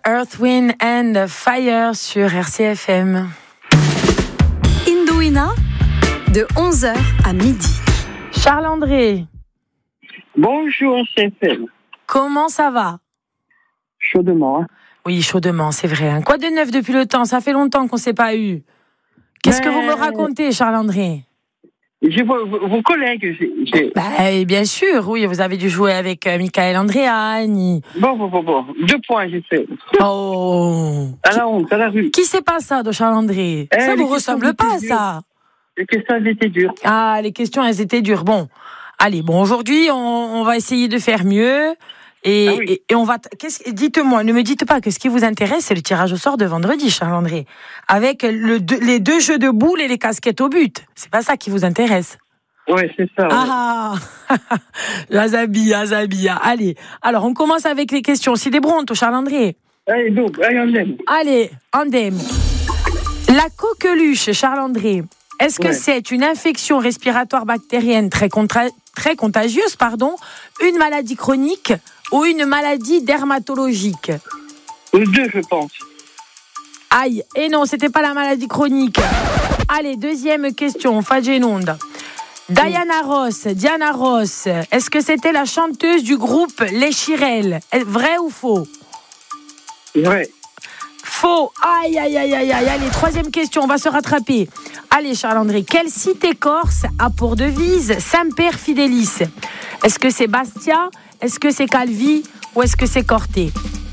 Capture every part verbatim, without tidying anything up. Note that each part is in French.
Earth, Wind and Fire sur R C F M. Indouina, de onze heures à midi. Charles-André. Bonjour R C F M. Comment ça va? Chaudement. Hein. Oui, chaudement, c'est vrai. Hein. Quoi de neuf depuis le temps? Ça fait longtemps qu'on ne s'est pas eu. Qu'est-ce Mais... que vous me racontez, Charles-André? J'ai vos, vos collègues. J'ai, j'ai... Bah, bien sûr, oui, vous avez dû jouer avec euh, Michael Andréani. Bon, bon, bon, bon. Deux points, j'ai fait. Oh. À la honte, à la rue. Qui c'est pas ça de Charles-André? eh, Ça vous ressemble pas, ça. Les questions, elles étaient dures. Ah, les questions, elles étaient dures. Bon, allez, bon, aujourd'hui, on, on va essayer de faire mieux. Et, ah oui. et, et on va. Qu'est-ce, dites-moi, ne me dites pas que ce qui vous intéresse, c'est le tirage au sort de vendredi, Charles-André. Avec le, les deux jeux de boules et les casquettes au but. C'est pas ça qui vous intéresse? Oui, c'est ça. Ouais. Ah Azabia, Azabia. Allez, alors on commence avec les questions. Si des brontes, Charles-André. Allez, donc, allez, andem. Allez, andem. La coqueluche, Charles-André. Est-ce que ouais. c'est une infection respiratoire bactérienne très, contra- très contagieuse, pardon, une maladie chronique ou une maladie dermatologique? Les deux, je pense. Aïe, et non, c'était pas la maladie chronique. Allez, deuxième question, Fagenonde. Diana Ross, Diana Ross, est-ce que c'était la chanteuse du groupe Les Chirelles? Vrai ou faux? Vrai. Faux. Aïe, aïe, aïe, aïe, aïe. Allez, troisième question, on va se rattraper. Allez, Charles-André, quelle cité corse a pour devise Semper Fidelis? Est-ce que c'est Bastia? Est-ce que c'est Calvi? Ou est-ce que c'est Corté?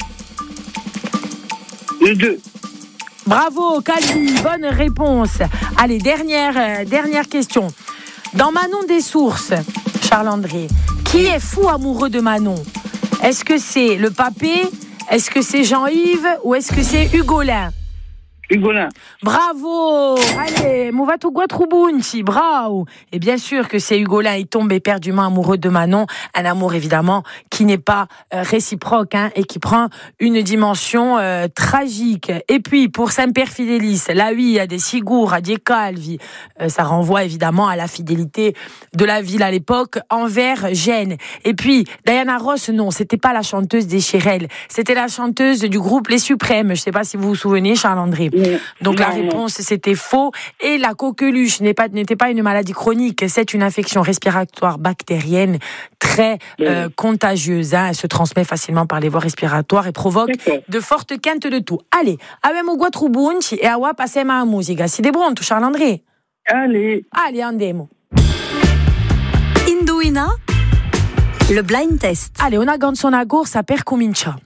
Les deux. Bravo, Calvi, bonne réponse. Allez, dernière, euh, dernière question. Dans Manon des Sources, Charles-André, qui est fou amoureux de Manon? Est-ce que c'est le papé? Est-ce que c'est Jean-Yves? Ou est-ce que c'est Hugolin? Hugolin. Bravo. Allez, Mouvatou Guatroubunchi, bravo. Et bien sûr que c'est Hugolin, il tombe éperdument amoureux de Manon. Un amour, évidemment, qui n'est pas euh, réciproque hein, et qui prend une dimension euh, tragique. Et puis, pour Semper Fidelis, là, oui, il y a des Sigour, à des Calvi. Euh, ça renvoie, évidemment, à la fidélité de la ville à l'époque envers Gênes. Et puis, Diana Ross, non, c'était pas la chanteuse des Chirelles. C'était la chanteuse du groupe Les Suprêmes. Je ne sais pas si vous vous souvenez, Charles-André. Donc non, la réponse, non. c'était faux. Et la coqueluche n'est pas, n'était pas une maladie chronique, c'est une infection respiratoire bactérienne très euh, contagieuse. Hein. Elle se transmet facilement par les voies respiratoires et provoque D'accord. de fortes quintes de toux. Allez, avemo guatrubunci e awa passema a musica. Si debronto, Charles-André? Allez. Allez, andiamo. Indouina, le blind test. Allez, una canzone a gorsa per cominciare.